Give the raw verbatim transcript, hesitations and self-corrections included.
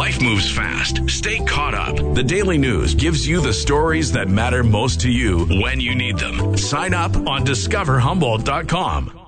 Life moves fast. Stay caught up. The Daily News gives you the stories that matter most to you when you need them. Sign up on discover humboldt dot com.